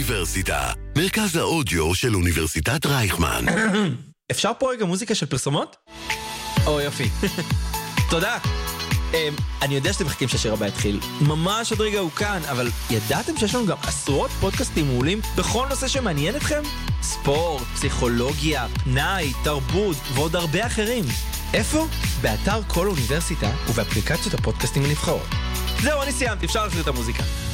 האוניברסיטה, מרכז האודיו של אוניברסיטת רייכמן. אפשר פה רגע מוזיקה של פרסומות? או יופי. תודה. אני יודע שאתם מחכים שהשיר הבא יתחיל. ממש עוד רגע הוא כאן, אבל ידעתם שיש לנו גם עשרות פודקאסטים מעולים בכל נושא שמעניין אתכם? ספורט, פסיכולוגיה, פנאי, תרבות ועוד הרבה אחרים. איפה? באתר כל אוניברסיטה ובאפליקציות הפודקאסטים הנבחרות. זהו, אני סיימתי, אפשר להחזיר את המוזיקה.